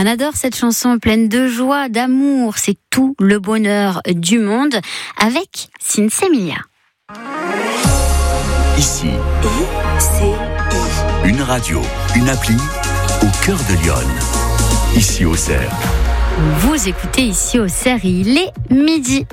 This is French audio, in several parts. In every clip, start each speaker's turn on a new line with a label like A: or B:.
A: On adore cette chanson pleine de joie, d'amour, c'est tout le bonheur du monde avec Sinsemilia.
B: Ici, une radio, une appli au cœur de Lyon. Ici au Cerf.
A: Vous écoutez Ici au Cerf, il est midi.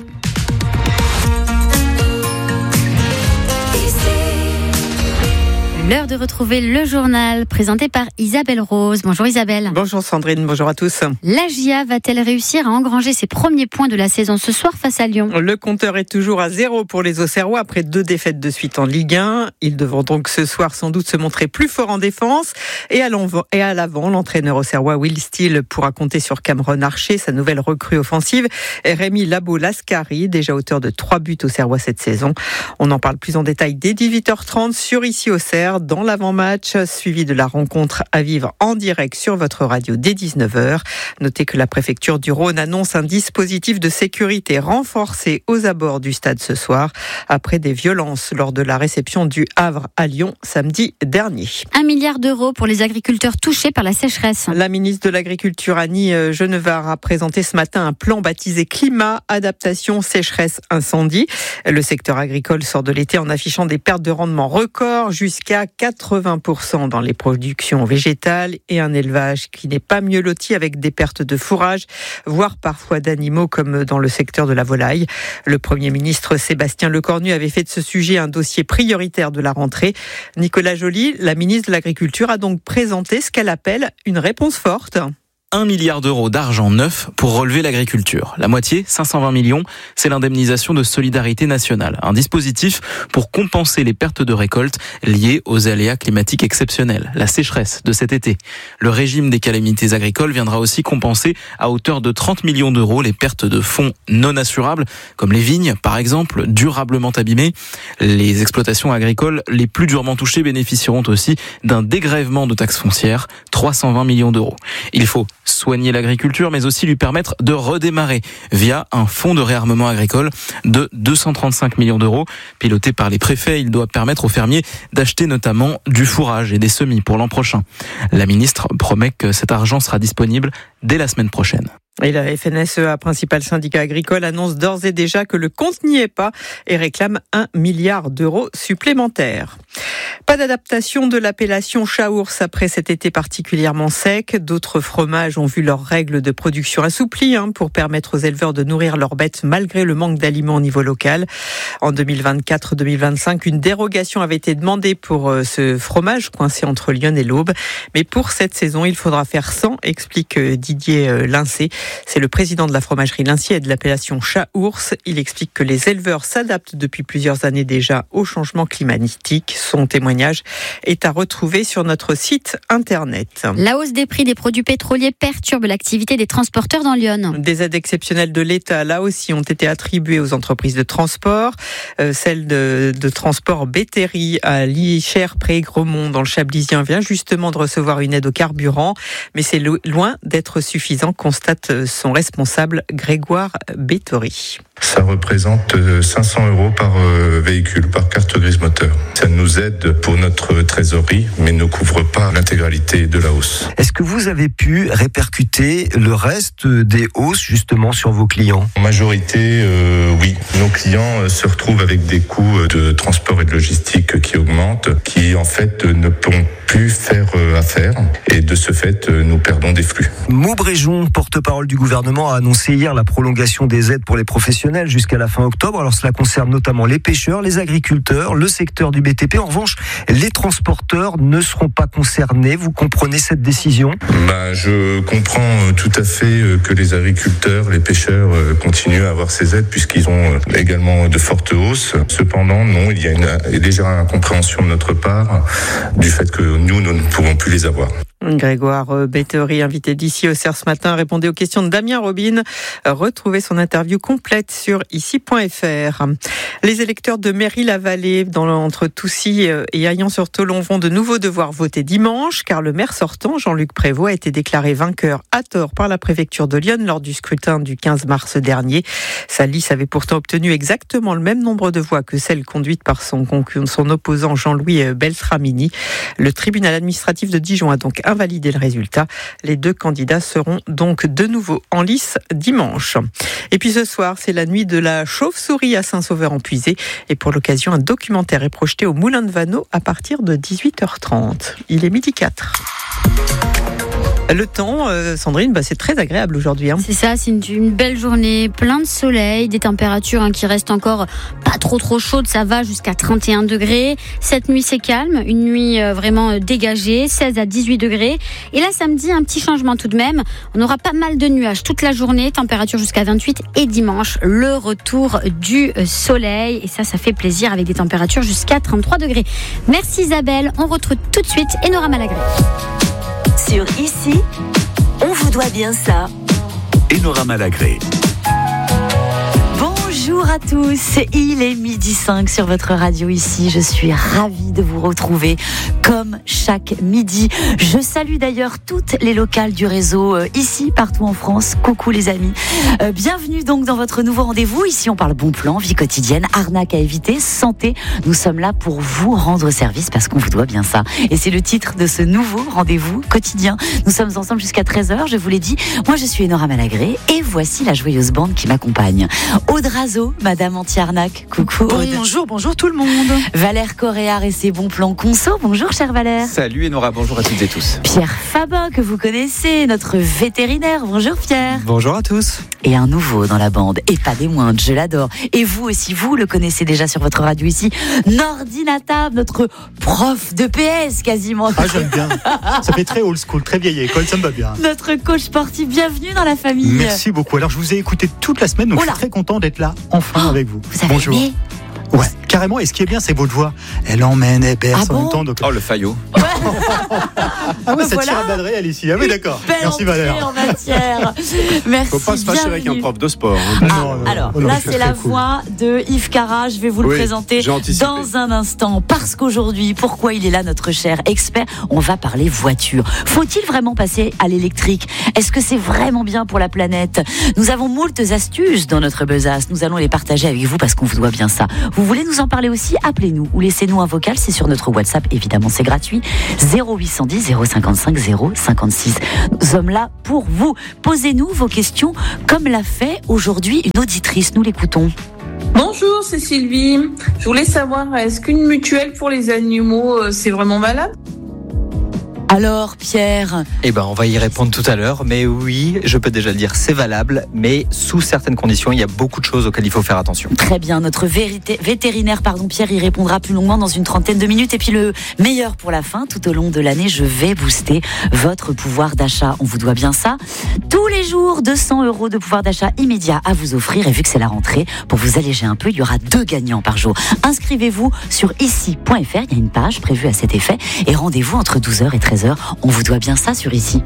A: L'heure de retrouver le journal présenté par Isabelle Rose. Bonjour Isabelle.
C: Bonjour Sandrine, bonjour à tous.
A: La GIA va-t-elle réussir à engranger ses premiers points de la saison ce soir face à Lyon ?
C: Le compteur est toujours à 0 pour les Auxerrois après 2 défaites de suite en Ligue 1. Ils devront donc ce soir sans doute se montrer plus forts en défense. Et à l'avant, l'entraîneur auxerrois Will Steele pourra compter sur Cameron Archer, sa nouvelle recrue offensive, et Rémi Labo-Lascari, déjà auteur de 3 buts auxerrois cette saison. On en parle plus en détail dès 18h30 sur Ici au Cerf, dans l'avant-match, suivi de la rencontre à vivre en direct sur votre radio dès 19h. Notez que la préfecture du Rhône annonce un dispositif de sécurité renforcé aux abords du stade ce soir, après des violences lors de la réception du Havre à Lyon samedi dernier.
A: 1 milliard d'euros pour les agriculteurs touchés par la sécheresse.
C: La ministre de l'Agriculture, Annie Genevard, a présenté ce matin un plan baptisé Climat, Adaptation, Sécheresse, Incendie. Le secteur agricole sort de l'été en affichant des pertes de rendement records jusqu'à 80% dans les productions végétales et un élevage qui n'est pas mieux loti avec des pertes de fourrage, voire parfois d'animaux comme dans le secteur de la volaille. Le Premier ministre Sébastien Lecornu avait fait de ce sujet un dossier prioritaire de la rentrée. Nicolas Joly, la ministre de l'Agriculture, a donc présenté ce qu'elle appelle une réponse forte.
D: 1 milliard d'euros d'argent neuf pour relever l'agriculture. La moitié, 520 millions, c'est l'indemnisation de solidarité nationale. Un dispositif pour compenser les pertes de récolte liées aux aléas climatiques exceptionnels, la sécheresse de cet été. Le régime des calamités agricoles viendra aussi compenser à hauteur de 30 millions d'euros les pertes de fonds non assurables, comme les vignes, par exemple, durablement abîmées. Les exploitations agricoles les plus durement touchées bénéficieront aussi d'un dégrèvement de taxes foncières, 320 millions d'euros. Il faut soigner l'agriculture, mais aussi lui permettre de redémarrer via un fonds de réarmement agricole de 235 millions d'euros. Piloté par les préfets, il doit permettre aux fermiers d'acheter notamment du fourrage et des semis pour l'an prochain. La ministre promet que cet argent sera disponible dès la semaine prochaine.
C: Et la FNSEA, principal syndicat agricole, annonce d'ores et déjà que le compte n'y est pas et réclame 1 milliard d'euros supplémentaires. Pas d'adaptation de l'appellation chat-ours après cet été particulièrement sec. D'autres fromages ont vu leurs règles de production assouplies pour permettre aux éleveurs de nourrir leurs bêtes malgré le manque d'aliments au niveau local. En 2024-2025, une dérogation avait été demandée pour ce fromage coincé entre Lyon et l'Aube. Mais pour cette saison, il faudra faire sans, explique Didier Lincé. C'est le président de la fromagerie Lincier et de l'appellation chat-ours. Il explique que les éleveurs s'adaptent depuis plusieurs années déjà au changement climatique. Son témoignage est à retrouver sur notre site internet.
A: La hausse des prix des produits pétroliers perturbe l'activité des transporteurs dans Lyon.
C: Des aides exceptionnelles de l'État, là aussi, ont été attribuées aux entreprises de transport. Celle de transport Béthéry à Lichères-Pré-Gromont dans le Chablisien vient justement de recevoir une aide au carburant. Mais c'est loin d'être suffisant, constate son responsable Grégoire Béthéry.
E: Ça représente 500 € par véhicule, par carte grise moteur. Ça nous aide pour notre trésorerie, mais ne couvre pas l'intégralité de la hausse.
F: Est-ce que vous avez pu répercuter le reste des hausses justement sur vos clients ?
E: En majorité, oui. Nos clients se retrouvent avec des coûts de transport et de logistique qui augmentent, qui en fait ne pourront plus faire affaire, et de ce fait, nous perdons des flux.
F: Maud Bréjon, porte-parole du gouvernement, a annoncé hier la prolongation des aides pour les professionnels jusqu'à la fin octobre. Alors cela concerne notamment les pêcheurs, les agriculteurs, le secteur du BTP. En revanche, les transporteurs ne seront pas concernés. Vous comprenez cette décision ?
E: Je comprends tout à fait que les agriculteurs, les pêcheurs continuent à avoir ces aides puisqu'ils ont également de fortes hausses. Cependant, non, il y a une légère incompréhension de notre part du fait que nous ne pourrons plus les avoir.
C: Grégoire Béthéry, invité d'Ici au Cerf ce matin, répondait aux questions de Damien Robin. Retrouvez son interview complète sur ici.fr. Les électeurs de Méry-la-Vallée, entre Toussy et Aillan-sur-Tholon, vont de nouveau devoir voter dimanche, car le maire sortant, Jean-Luc Prévost, a été déclaré vainqueur à tort par la préfecture de Lyon lors du scrutin du 15 mars dernier. Sa liste avait pourtant obtenu exactement le même nombre de voix que celle conduite par son opposant Jean-Louis Beltramini. Le tribunal administratif de Dijon a donc invalidé le résultat. Les 2 candidats seront donc de nouveau en lice dimanche. Et puis ce soir, c'est la nuit de la chauve-souris à Saint-Sauveur-en-Puisée. Et pour l'occasion, un documentaire est projeté au Moulin de Vanneau à partir de 18h30. Il est 12h04. Le temps, Sandrine, c'est très agréable aujourd'hui.
A: C'est ça, c'est une belle journée, plein de soleil, des températures qui restent encore pas trop chaudes, ça va jusqu'à 31 degrés. Cette nuit, c'est calme, une nuit vraiment dégagée, 16 à 18 degrés. Et là, samedi, un petit changement tout de même. On aura pas mal de nuages toute la journée, température jusqu'à 28. Et dimanche, le retour du soleil. Et ça fait plaisir avec des températures jusqu'à 33 degrés. Merci Isabelle, on retrouve tout de suite Enora Malagré.
G: Sur Ici, on vous doit bien ça.
B: Enora Malagré.
G: Bonjour à tous, il est 12h05 sur votre radio Ici. Je suis ravie de vous retrouver comme chaque midi. Je salue d'ailleurs toutes les locales du réseau Ici, partout en France. Coucou les amis. Bienvenue donc dans votre nouveau rendez-vous. Ici, on parle bon plan, vie quotidienne, arnaque à éviter, santé. Nous sommes là pour vous rendre service parce qu'on vous doit bien ça. Et c'est le titre de ce nouveau rendez-vous quotidien. Nous sommes ensemble jusqu'à 13h, je vous l'ai dit. Moi, je suis Enora Malagré et voici la joyeuse bande qui m'accompagne. Aude Razo, Madame Anti-Arnaque, coucou Aude.
H: Bonjour tout le monde.
G: Valère Coréard et ses bons plans conso, bonjour cher Valère.
H: Salut Enora, bonjour à toutes et tous.
G: Pierre Fabin, que vous connaissez, notre vétérinaire, bonjour Pierre.
H: Bonjour à tous.
G: Et un nouveau dans la bande, et pas des moindres, je l'adore. Et vous aussi, vous le connaissez déjà sur votre radio ici, Nordinata, notre prof de PS quasiment.
I: Ah j'aime bien, ça fait très old school, très vieille école, ça me va bien.
G: Notre coach sportif, bienvenue dans la famille.
I: Merci beaucoup, alors je vous ai écouté toute la semaine, donc je suis très content d'être là, enfin avec vous.
G: Vous avez
I: bonjour.
G: Aimé
I: Ouais, carrément, et ce qui est bien, c'est votre voix. Elle emmène, elle berce en même temps. Donc...
H: Oh, le faillot.
I: Ah ouais, ça tire à balles réelles ici. Ah oui, d'accord. Merci Valère.
G: En matière. Merci.
H: Faut pas se fâcher avec un prof de sport.
G: Alors, là, c'est la voix de Yves Cara. Je vais vous le présenter dans un instant. Parce qu'aujourd'hui, pourquoi il est là, notre cher expert? On va parler voiture. Faut-il vraiment passer à l'électrique? Est-ce que c'est vraiment bien pour la planète? Nous avons moultes astuces dans notre besace. Nous allons les partager avec vous parce qu'on vous doit bien ça. Vous voulez nous en parler aussi? Appelez-nous ou laissez-nous un vocal, c'est sur notre WhatsApp, évidemment c'est gratuit, 0810 055 056. Nous sommes là pour vous. Posez-nous vos questions comme l'a fait aujourd'hui une auditrice, nous l'écoutons.
J: Bonjour, c'est Sylvie. Je voulais savoir, est-ce qu'une mutuelle pour les animaux, c'est vraiment valable ?
G: Alors Pierre?
H: On va y répondre tout à l'heure, mais oui, je peux déjà le dire, c'est valable, mais sous certaines conditions, il y a beaucoup de choses auxquelles il faut faire attention.
G: Très bien, notre vétérinaire, Pierre, y répondra plus longuement dans une trentaine de minutes. Et puis le meilleur pour la fin, tout au long de l'année, je vais booster votre pouvoir d'achat. On vous doit bien ça. Tous les jours, 200 € de pouvoir d'achat immédiat à vous offrir. Et vu que c'est la rentrée, pour vous alléger un peu, il y aura 2 gagnants par jour. Inscrivez-vous sur ici.fr, il y a une page prévue à cet effet. Et rendez-vous entre 12h et 13h. On vous doit bien ça sur Ici.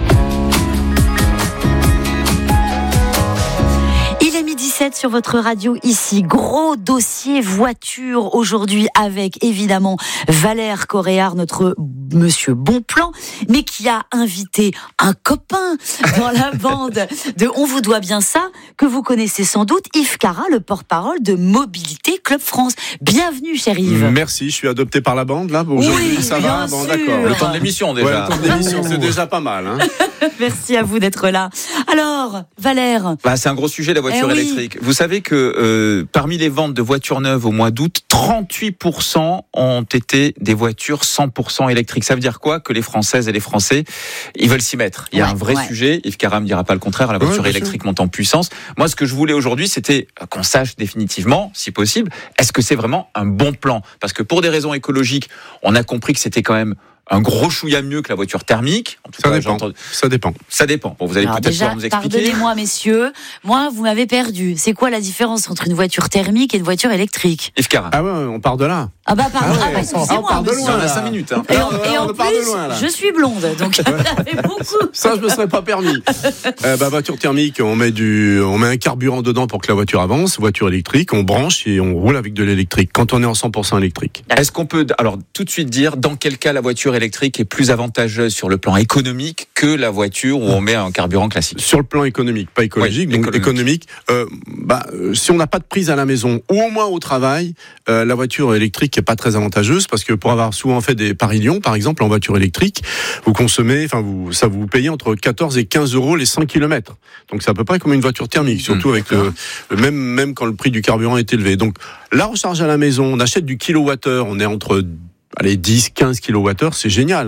G: Il est 12h17 sur votre radio Ici. Gros dossier voiture aujourd'hui avec évidemment Valère Coréard, notre monsieur Bonplan, mais qui a invité un copain dans la bande de On vous doit bien ça, que vous connaissez sans doute, Yves Cara, le porte-parole de Mobilité Club France. Bienvenue, cher Yves.
K: Merci, je suis adopté par la bande, là. Aujourd'hui, ça va. Bon, d'accord.
H: Le temps de l'émission, déjà.
K: Ouais, le temps de l'émission, c'est déjà pas mal. Hein.
G: Merci à vous d'être là. Alors, Valère.
H: C'est un gros sujet, la voiture électrique. Vous savez que parmi les ventes de voitures neuves au mois d'août, 38% ont été des voitures 100% électriques. Ça veut dire quoi? Que les Françaises et les Français, ils veulent s'y mettre. Il y a un vrai sujet. Yves Cara me dira pas le contraire. La voiture électrique monte en puissance. Moi, ce que je voulais aujourd'hui, c'était qu'on sache définitivement, si possible, est-ce que c'est vraiment un bon plan? Parce que pour des raisons écologiques, on a compris que c'était quand même un gros chouïa mieux que la voiture thermique. En tout cas,
K: ça dépend.
H: Ça dépend. Bon, vous allez peut-être pouvoir nous expliquer.
G: Pardonnez-moi, messieurs. Moi, vous m'avez perdu. C'est quoi la différence entre une voiture thermique et une voiture électrique?
H: Yves Cara.
K: Ah ouais, on part de là.
G: Ah bah pardon. Excusez-moi.
K: On part de loin.
H: On a 5 minutes. Hein.
G: Et en plus, je suis blonde, donc ça fait beaucoup.
K: Ça, je me serais pas permis. Voiture thermique, on met un carburant dedans pour que la voiture avance. Voiture électrique, on branche et on roule avec de l'électrique. Quand on est en 100% électrique.
H: Est-ce qu'on peut, alors, tout de suite dire dans quel cas la voiture électrique est plus avantageuse sur le plan économique que que la voiture où on met un carburant classique.
K: Sur le plan économique, pas écologique, donc économique. Si on n'a pas de prise à la maison ou au moins au travail, la voiture électrique est pas très avantageuse parce que pour avoir souvent fait des Paris-Lyon, par exemple, en voiture électrique, vous consommez, ça vous payez entre 14 et 15 euros les 100 km. Donc c'est à peu près comme une voiture thermique, surtout avec même quand le prix du carburant est élevé. Donc la recharge à la maison, on achète du kilowattheure, on est entre 10, 15 kWh, c'est génial.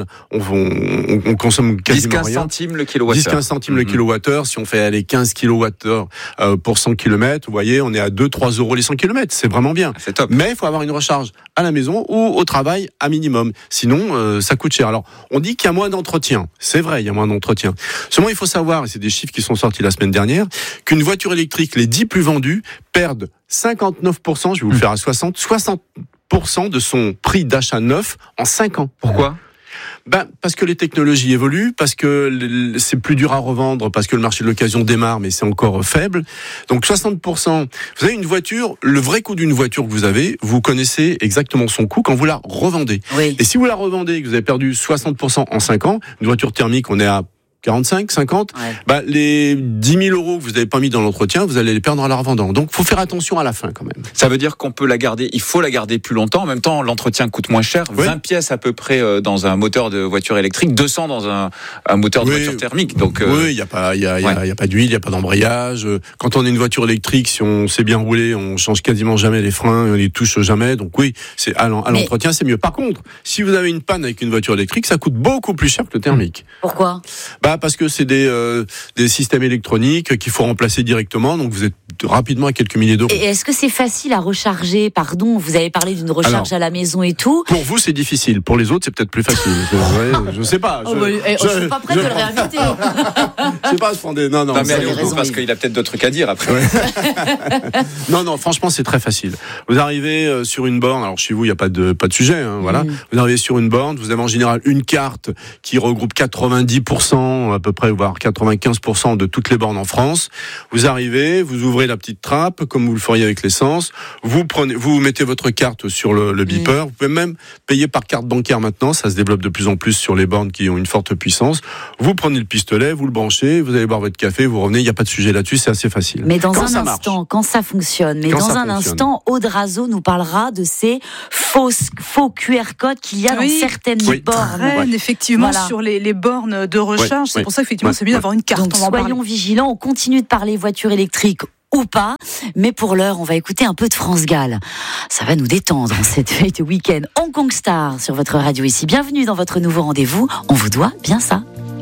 K: On consomme quasiment
H: 10-15
K: rien.
H: centimes le kilowattheure.
K: 10-15 centimes le kilowattheure. Si on fait 15 kWh pour 100 km, vous voyez, on est à 2-3 euros les 100 km. C'est vraiment bien.
H: C'est top.
K: Mais il faut avoir une recharge à la maison ou au travail à minimum. Sinon, ça coûte cher. Alors, on dit qu'il y a moins d'entretien. C'est vrai, il y a moins d'entretien. Seulement, il faut savoir, et c'est des chiffres qui sont sortis la semaine dernière, qu'une voiture électrique, les 10 plus vendues, perdent 59%, je vais vous le faire à 60% de son prix d'achat neuf en 5 ans.
H: Pourquoi ?
K: Parce que les technologies évoluent, parce que c'est plus dur à revendre, parce que le marché de l'occasion démarre, mais c'est encore faible. Donc 60%. Vous avez une voiture, le vrai coût d'une voiture que vous connaissez exactement son coût quand vous la revendez.
G: Oui.
K: Et si vous la revendez et que vous avez perdu 60% en 5 ans, une voiture thermique, on est à 45, 50, les 10 000 euros que vous n'avez pas mis dans l'entretien, vous allez les perdre en la revendant. Donc, faut faire attention à la fin, quand même.
H: Ça veut dire qu'on peut la garder, il faut la garder plus longtemps. En même temps, l'entretien coûte moins cher. 20 pièces à peu près dans un moteur de voiture électrique, 200 dans un moteur de voiture thermique. Donc,
K: oui, il y a pas d'huile, il y a pas d'embrayage. Quand on a une voiture électrique, si on sait bien rouler, on change quasiment jamais les freins, on les touche jamais. Donc oui, c'est à l'entretien, c'est mieux. Par contre, si vous avez une panne avec une voiture électrique, ça coûte beaucoup plus cher que le thermique.
G: Pourquoi ?
K: Parce que c'est des systèmes électroniques qu'il faut remplacer directement, donc vous êtes rapidement à quelques milliers d'euros.
G: Et est-ce que c'est facile à recharger ? Pardon, vous avez parlé d'une recharge à la maison et tout.
K: Pour vous, c'est difficile. Pour les autres, c'est peut-être plus facile. Je sais pas.
G: Je suis pas prête de le réinviter.
K: Je sais pas, Fondé. Non,
H: mais allez, parce qu'il a peut-être d'autres trucs à dire après.
K: Ouais. non, franchement, c'est très facile. Vous arrivez sur une borne. Alors chez vous, il n'y a pas de sujet. Voilà. Vous arrivez sur une borne. Vous avez en général une carte qui regroupe 90% à peu près, voire 95% de toutes les bornes en France. Vous arrivez, vous ouvrez la petite trappe, comme vous le feriez avec l'essence. Vous mettez votre carte sur le beeper. Vous pouvez même payer par carte bancaire maintenant. Ça se développe de plus en plus sur les bornes qui ont une forte puissance. Vous prenez le pistolet, vous le branchez, vous allez boire votre café, vous revenez. Il n'y a pas de sujet là-dessus. C'est assez facile.
G: Mais dans un instant, quand ça fonctionne. Mais dans un instant, Aude Razo nous parlera de ces faux QR codes qu'il y a dans certaines bornes.
L: Effectivement, sur les bornes de recharge. C'est pour ça qu'effectivement, c'est mieux d'avoir une carte.
G: Donc soyons vigilants, on continue de parler voiture électrique ou pas, mais pour l'heure, on va écouter un peu de France Gall. Ça va nous détendre en cette fête de week-end. Hong Kong Star sur votre radio ici. Bienvenue dans votre nouveau rendez-vous. On vous doit bien ça.